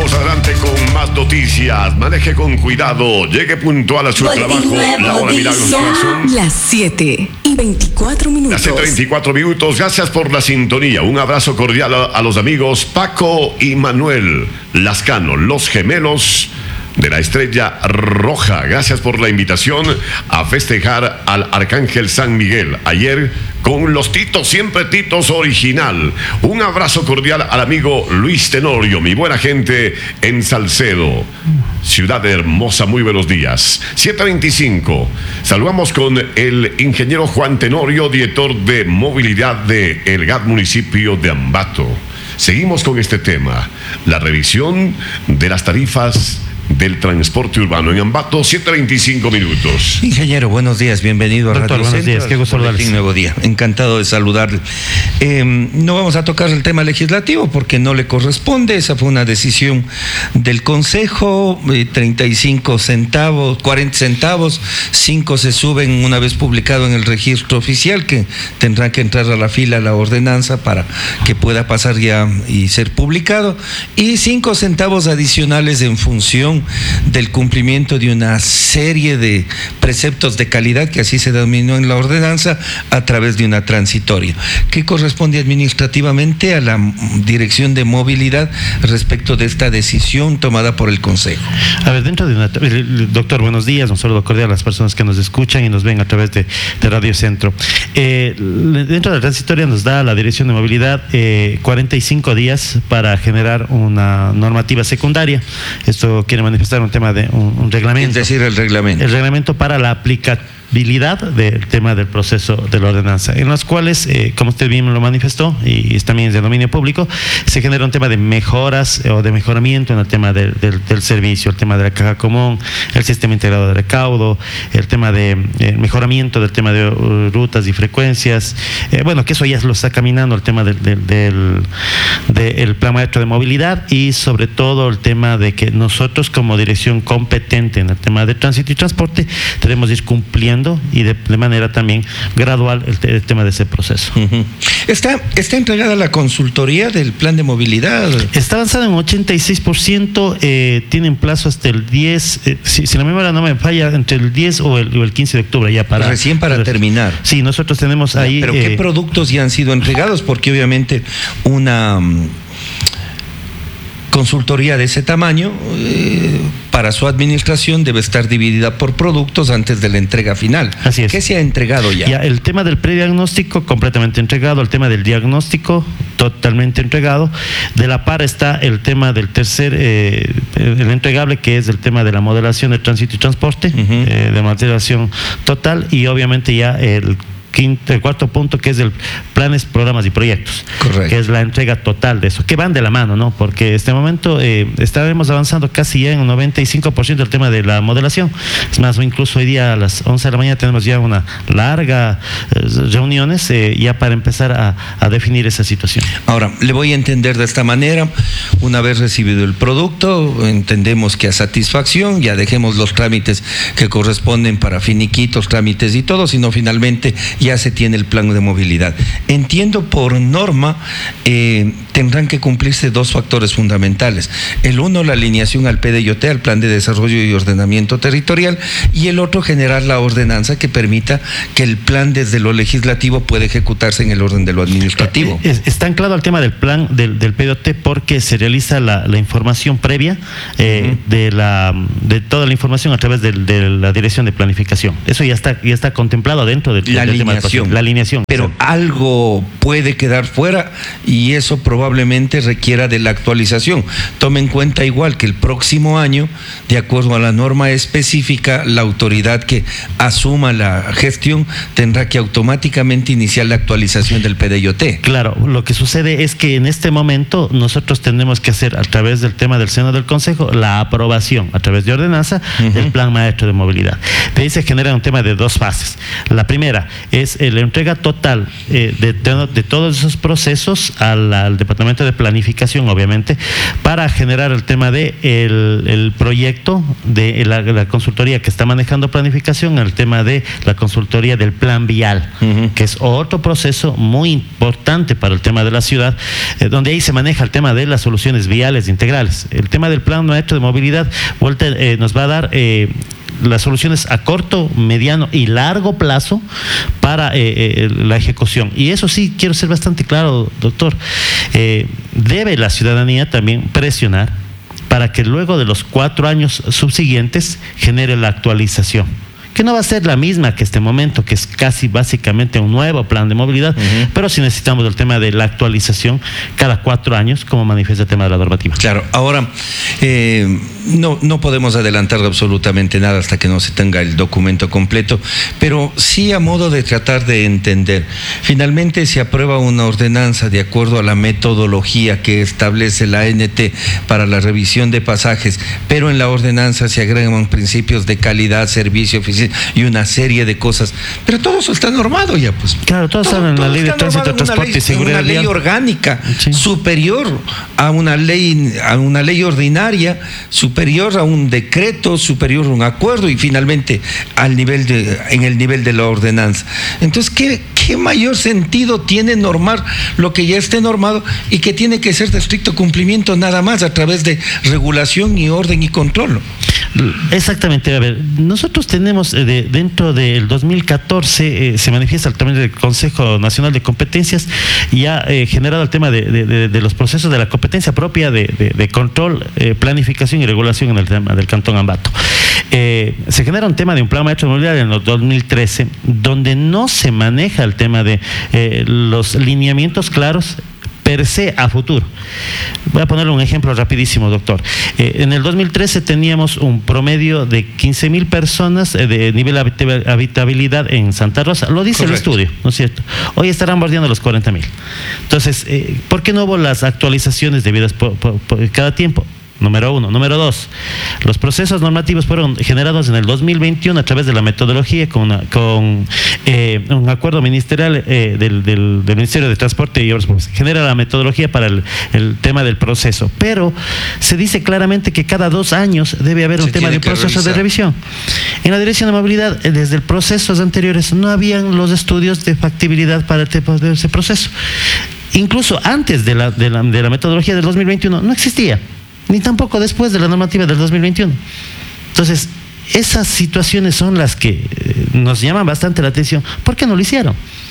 Seguimos adelante con más noticias. Maneje con cuidado, llegue puntual a su trabajo. La hora milagros son las 7:24. Las 7:24. Gracias por la sintonía. Un abrazo cordial a los amigos Paco y Manuel Lascano, los gemelos de la Estrella Roja. Gracias por la invitación a festejar al Arcángel San Miguel. Ayer con los Titos, siempre Titos original. Un abrazo cordial al amigo Luis Tenorio, mi buena gente en Salcedo, ciudad hermosa. Muy buenos días. 7:25. Saludamos con el ingeniero Juan Tenorio, director de movilidad de el GAT municipio de Ambato. Seguimos con este tema, la revisión de las tarifas del transporte urbano en Ambato. 7:25. Ingeniero, buenos días, bienvenido a Doctor, Radio buenos Centro, días, qué gusto saludarles. Nuevo Día, encantado de saludarle. No vamos a tocar el tema legislativo porque no le corresponde, esa fue una decisión del Consejo, 35 centavos, 40 centavos, 5 se suben una vez publicado en el registro oficial, que tendrá que entrar a la fila la ordenanza para que pueda pasar ya y ser publicado, y 5 centavos adicionales en función del cumplimiento de una serie de preceptos de calidad, que así se denominó en la ordenanza, a través de una transitoria, que corresponde administrativamente a la Dirección de Movilidad respecto de esta decisión tomada por el Consejo. A ver, dentro de doctor, buenos días, un saludo cordial a las personas que nos escuchan y nos ven a través de Radio Centro. Dentro de la transitoria nos da la Dirección de Movilidad 45 días para generar una normativa secundaria. Esto quiere manifestar un tema de un reglamento. Es decir, el reglamento. El reglamento para la aplicabilidad del tema del proceso de la ordenanza, en los cuales, como usted bien lo manifestó, y también es de dominio público, se genera un tema de mejoras o de mejoramiento en el tema del servicio, el tema de la caja común, el sistema integrado de recaudo, el tema de mejoramiento del tema de rutas y frecuencias, bueno, que eso ya lo está caminando el tema del plan maestro de movilidad, y sobre todo el tema de que nosotros como dirección competente en el tema de tránsito y transporte debemos ir cumpliendo y de manera también gradual el tema de ese proceso. ¿Está entregada la consultoría del plan de movilidad? Está avanzada en 86%, tienen plazo hasta el 10, si la memoria no me falla, entre el 10 o el 15 de octubre ya para... Recién para terminar. Sí, nosotros tenemos ahí... ¿Pero qué productos ya han sido entregados? Porque obviamente una consultoría de ese tamaño, para su administración debe estar dividida por productos antes de la entrega final. Así es. ¿Qué se ha entregado ya? Ya, el tema del prediagnóstico completamente entregado, el tema del diagnóstico totalmente entregado. De la par está el tema del tercer, el entregable, que es el tema de la modelación de tránsito y transporte, de modelación total, y obviamente ya el cuarto punto, que es el planes, programas y proyectos. Correcto. Que es la entrega total de eso, que van de la mano, ¿no? Porque en este momento estaremos avanzando casi ya en un 95% del tema de la modelación. Es más, incluso hoy día a las 11 de la mañana tenemos ya una larga reuniones ya para empezar a definir esa situación. Ahora, le voy a entender de esta manera: una vez recibido el producto, entendemos que a satisfacción, ya dejemos los trámites que corresponden para finiquitos, trámites y todo, sino finalmente ya se tiene el plan de movilidad. Entiendo, por norma, tendrán que cumplirse 2 factores fundamentales. El uno, la alineación al PDYT, al Plan de Desarrollo y Ordenamiento Territorial, y el otro, generar la ordenanza que permita que el plan desde lo legislativo pueda ejecutarse en el orden de lo administrativo. Está anclado al tema del plan del PDYT porque se realiza la información previa de toda la información a través de la Dirección de Planificación. Eso ya está contemplado dentro del tema de la alineación. Pero algo puede quedar fuera, y eso probablemente requiera de la actualización. Tome en cuenta igual que el próximo año, de acuerdo a la norma específica, la autoridad que asuma la gestión tendrá que automáticamente iniciar la actualización del PDYT. Claro, lo que sucede es que en este momento nosotros tenemos que hacer, a través del tema del seno del Consejo, la aprobación a través de ordenanza del plan maestro de movilidad. De ahí se genera un tema de 2 fases. La primera es es la entrega total de todos esos procesos al Departamento de Planificación, obviamente, para generar el tema de el proyecto de la consultoría que está manejando planificación, el tema de la consultoría del plan vial, que es otro proceso muy importante para el tema de la ciudad, donde ahí se maneja el tema de las soluciones viales integrales. El tema del plan maestro de movilidad nos va a dar las soluciones a corto, mediano y largo plazo para la ejecución. Y eso sí, quiero ser bastante claro, doctor, debe la ciudadanía también presionar para que luego de los 4 años subsiguientes genere la actualización, que no va a ser la misma que este momento, que es casi básicamente un nuevo plan de movilidad, pero sí necesitamos el tema de la actualización cada 4 años, como manifiesta el tema de la normativa. Claro, ahora no podemos adelantar absolutamente nada hasta que no se tenga el documento completo, pero sí a modo de tratar de entender. Finalmente se aprueba una ordenanza de acuerdo a la metodología que establece la ANT para la revisión de pasajes, pero en la ordenanza se agregan principios de calidad, servicio, eficiencia y una serie de cosas, pero todo eso está normado ya, pues. Claro, todo está en la ley de tránsito, transporte y seguridad. Una ley orgánica, sí, superior a una ley ordinaria, superior a un decreto, superior a un acuerdo y finalmente en el nivel de la ordenanza. Entonces, ¿qué mayor sentido tiene normar lo que ya esté normado y que tiene que ser de estricto cumplimiento nada más a través de regulación y orden y control? Exactamente. A ver, nosotros tenemos dentro del 2014 se manifiesta también el Consejo Nacional de Competencias y ha generado el tema de los procesos de la competencia propia de control, planificación y regulación en el tema del Cantón Ambato. Se genera un tema de un plan maestro de movilidad en el 2013 donde no se maneja el tema de los lineamientos claros per se a futuro. Voy a ponerle un ejemplo rapidísimo, doctor. En el 2013 teníamos un promedio de 15,000 personas de nivel de habitabilidad en Santa Rosa. Lo dice Correcto. El estudio, ¿no es cierto? Hoy estarán bordeando los 40,000. Entonces, ¿por qué no hubo las actualizaciones debidas por cada tiempo? Número 1. Número 2, los procesos normativos fueron generados en el 2021 a través de la metodología con un acuerdo ministerial del Ministerio de Transporte y Obras Públicas. Genera la metodología para el tema del proceso, pero se dice claramente que cada 2 años debe haber un tema de proceso de revisión. En la Dirección de Movilidad, desde procesos anteriores, no habían los estudios de factibilidad para el tipo de ese proceso. Incluso antes de la metodología del 2021 no existía, ni tampoco después de la normativa del 2021. Entonces, esas situaciones son las que nos llaman bastante la atención. ¿Por qué no lo hicieron?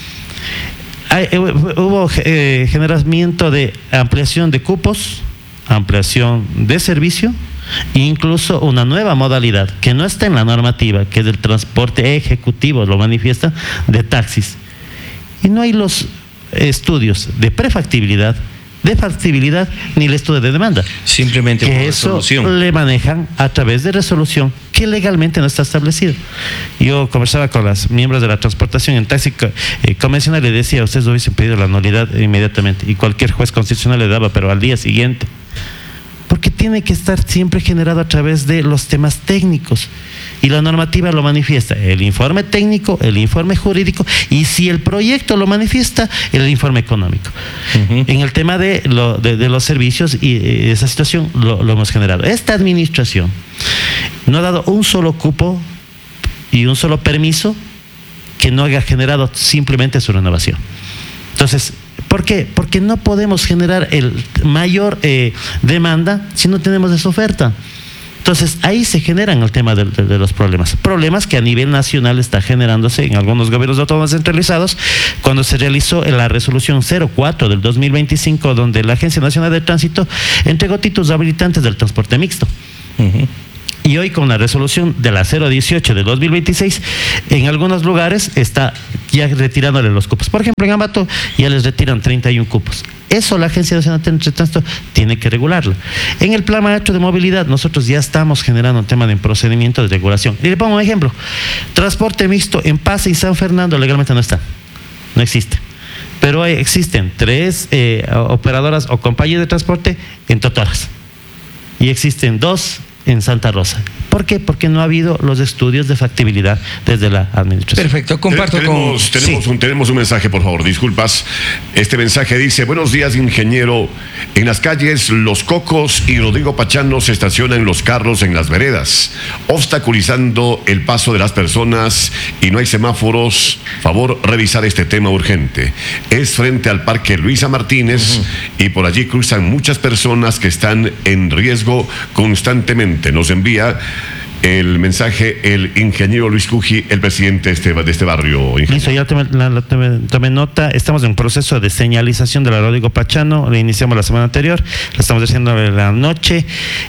Hubo generamiento de ampliación de cupos, ampliación de servicio, e incluso una nueva modalidad que no está en la normativa, que es el transporte ejecutivo, lo manifiesta, de taxis. Y no hay los estudios de prefactibilidad, de factibilidad, ni el estudio de demanda. Simplemente por resolución. Eso le manejan a través de resolución que legalmente no está establecido. Yo conversaba con los miembros de la transportación en taxi convencional y le decía, ustedes hubiesen pedido la nulidad inmediatamente y cualquier juez constitucional le daba, pero al día siguiente. Porque tiene que estar siempre generado a través de los temas técnicos. Y la normativa lo manifiesta, el informe técnico, el informe jurídico y si el proyecto lo manifiesta, el informe económico. En el tema de los servicios y esa situación lo hemos generado. Esta administración no ha dado un solo cupo y un solo permiso que no haya generado simplemente su renovación. Entonces, ¿por qué? Porque no podemos generar el mayor demanda si no tenemos esa oferta. Entonces, ahí se generan el tema de los problemas. Problemas que a nivel nacional está generándose en algunos gobiernos autónomos centralizados, cuando se realizó la resolución 04 del 2025, donde la Agencia Nacional de Tránsito entregó títulos habilitantes del transporte mixto. Y hoy con la resolución de la 018 de 2026, en algunos lugares está ya retirándole los cupos. Por ejemplo, en Ambato ya les retiran 31 cupos. Eso la Agencia Nacional de Tránsito tiene que regularlo. En el plan maestro de movilidad, nosotros ya estamos generando un tema de procedimiento de regulación. Y le pongo un ejemplo. Transporte mixto en Paz y San Fernando legalmente no está. No existe. Pero existen 3 operadoras o compañías de transporte en Totoras. Y existen 2 en Santa Rosa. ¿Por qué? Porque no ha habido los estudios de factibilidad desde la administración. Perfecto, comparto tenemos un mensaje, por favor, disculpas. Este mensaje dice: buenos días, ingeniero. En las calles Los Cocos y Rodrigo Pachano se estacionan los carros en las veredas, obstaculizando el paso de las personas y no hay semáforos. Favor, revisar este tema urgente. Es frente al Parque Luisa Martínez y por allí cruzan muchas personas que están en riesgo constantemente. Nos envía el mensaje el ingeniero Luis Cuji, el presidente de este barrio. Listo, ya tomé nota. Estamos en proceso de señalización de la Rodrigo Pachano. Le iniciamos la semana anterior, la estamos haciendo en la noche.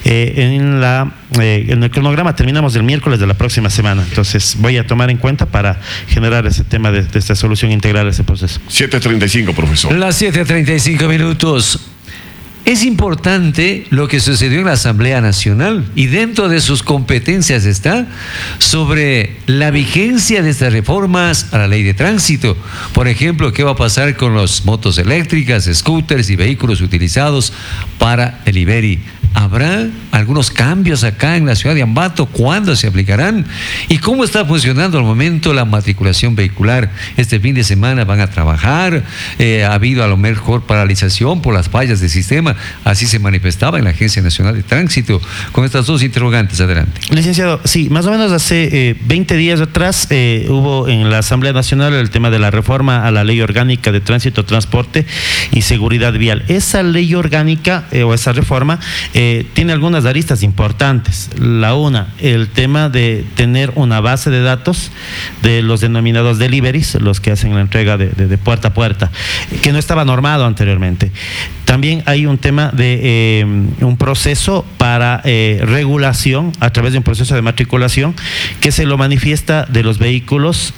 En el cronograma terminamos el miércoles de la próxima semana. Entonces voy a tomar en cuenta para generar ese tema de esta solución integral a ese proceso. 7:35, profesor. Las 7:35 minutos. Es importante lo que sucedió en la Asamblea Nacional y dentro de sus competencias está sobre la vigencia de estas reformas a la ley de tránsito. Por ejemplo, ¿qué va a pasar con las motos eléctricas, scooters y vehículos utilizados para delivery? ¿Habrá algunos cambios acá en la ciudad de Ambato? ¿Cuándo se aplicarán? ¿Y cómo está funcionando al momento la matriculación vehicular? Este fin de semana van a trabajar. Ha habido a lo mejor paralización por las fallas del sistema. Así se manifestaba en la Agencia Nacional de Tránsito. Con estas dos interrogantes, adelante. Licenciado, sí, más o menos hace 20 días atrás hubo en la Asamblea Nacional el tema de la reforma a la Ley Orgánica de Tránsito, Transporte y Seguridad Vial. Esa ley orgánica o esa reforma tiene algunas aristas importantes. El tema de tener una base de datos de los denominados deliveries, los que hacen la entrega de puerta a puerta, que no estaba normado anteriormente. También hay un tema de un proceso para regulación a través de un proceso de matriculación que se lo manifiesta de los vehículos,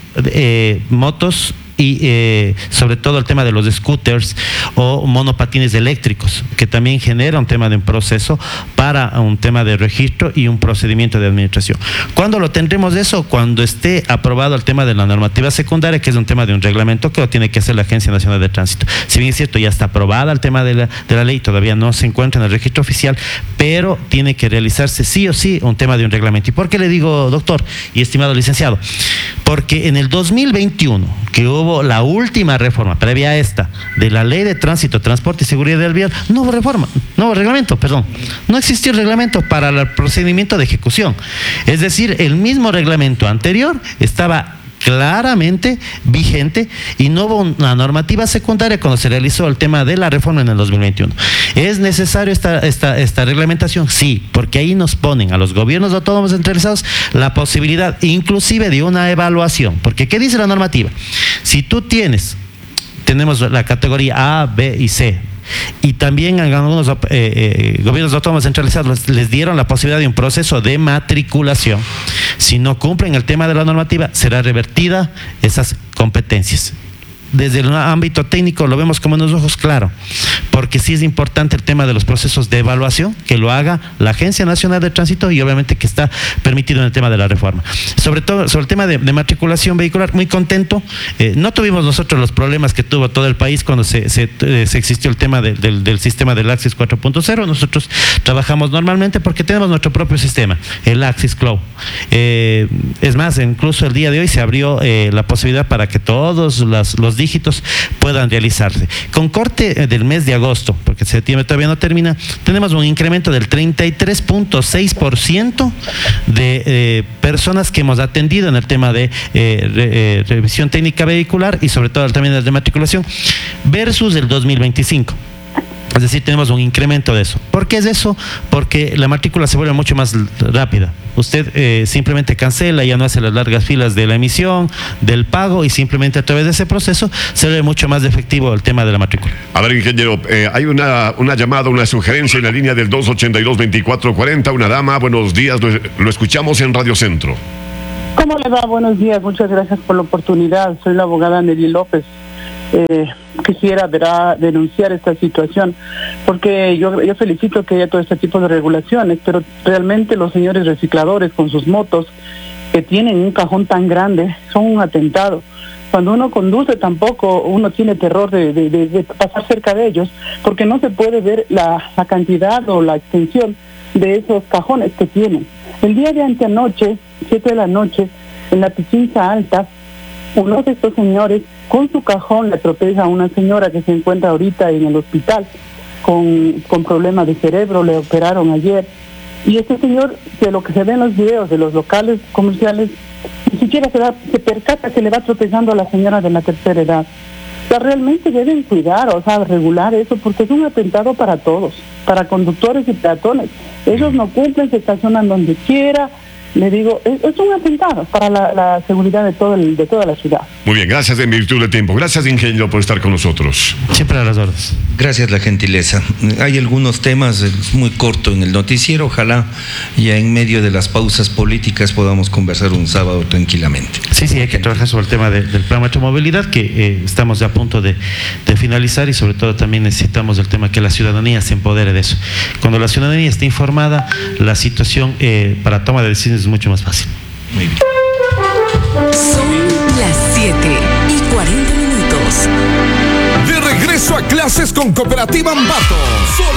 motos y sobre todo el tema de los scooters o monopatines eléctricos, que también genera un tema de un proceso para un tema de registro y un procedimiento de administración. ¿Cuándo lo tendremos eso? Cuando esté aprobado el tema de la normativa secundaria, que es un tema de un reglamento que lo tiene que hacer la Agencia Nacional de Tránsito. Si bien es cierto, ya está aprobada el tema de la ley, todavía no se encuentra en el registro oficial, pero tiene que realizarse sí o sí un tema de un reglamento. ¿Y por qué le digo, doctor y estimado licenciado? Porque en el 2021, que hubo la última reforma previa a esta de la Ley de Tránsito, Transporte y Seguridad del Vial, no hubo reglamento, no existió el reglamento para el procedimiento de ejecución. Es decir, el mismo reglamento anterior estaba claramente vigente y no hubo una normativa secundaria cuando se realizó el tema de la reforma en el 2021. ¿Es necesario esta reglamentación? Sí, porque ahí nos ponen a los gobiernos autónomos centralizados la posibilidad inclusive de una evaluación. Porque ¿qué dice la normativa? Si tú tenemos la categoría A, B y C, y también en algunos gobiernos autónomos centralizados les dieron la posibilidad de un proceso de matriculación. Si no cumplen el tema de la normativa, será revertida esas competencias. Desde el ámbito técnico lo vemos como unos ojos claros, porque sí es importante el tema de los procesos de evaluación, que lo haga la Agencia Nacional de Tránsito y obviamente que está permitido en el tema de la reforma. Sobre todo, sobre el tema de matriculación vehicular, muy contento. No tuvimos nosotros los problemas que tuvo todo el país cuando se existió el tema del sistema del Axis 4.0. Nosotros trabajamos normalmente porque tenemos nuestro propio sistema, el Axis Cloud. Es más, incluso el día de hoy se abrió la posibilidad para que todos los dígitos puedan realizarse. Con corte del mes de agosto, porque septiembre todavía no termina, tenemos un incremento del 33.6% de personas que hemos atendido en el tema de revisión técnica vehicular y sobre todo también de matriculación versus el 2025. Es decir, tenemos un incremento de eso. ¿Por qué es eso? Porque la matrícula se vuelve mucho más rápida. Usted simplemente cancela, ya no hace las largas filas de la emisión, del pago, y simplemente a través de ese proceso se vuelve mucho más efectivo el tema de la matrícula. A ver, ingeniero, hay una llamada, una sugerencia en la línea del 282-2440. Una dama, buenos días, lo escuchamos en Radio Centro. ¿Cómo le va? Buenos días, muchas gracias por la oportunidad. Soy la abogada Nelly López. Quisiera denunciar esta situación, porque yo felicito que haya todo este tipo de regulaciones, pero realmente los señores recicladores con sus motos que tienen un cajón tan grande son un atentado. Cuando uno conduce tampoco uno tiene terror de pasar cerca de ellos, porque no se puede ver la cantidad o la extensión de esos cajones que tienen. El día de antenoche, 7 de la noche, en la Pichincha Alta, uno de estos señores con su cajón le atropella a una señora que se encuentra ahorita en el hospital con problemas de cerebro, le operaron ayer. Y este señor, de lo que se ve en los videos de los locales comerciales, ni siquiera se percata que le va atropellando a la señora de la tercera edad. O sea, realmente deben cuidar, o sea, regular eso, porque es un atentado para todos, para conductores y peatones. Ellos no cumplen, se estacionan donde quiera. Le digo, es un atentado para la seguridad de toda la ciudad. Muy bien, gracias en virtud del tiempo. Gracias, ingeniero, por estar con nosotros. Siempre a las órdenes. Gracias la gentileza. Hay algunos temas muy corto en el noticiero. Ojalá ya en medio de las pausas políticas podamos conversar un sábado tranquilamente. Sí, hay que trabajar sobre el tema del plan Metromovilidad, que estamos ya a punto de finalizar, y sobre todo también necesitamos el tema que la ciudadanía se empodere de eso. Cuando la ciudadanía esté informada, la situación para toma de decisiones es mucho más fácil. Muy bien. Son las 7:40. De regreso a clases con Cooperativa Ambato.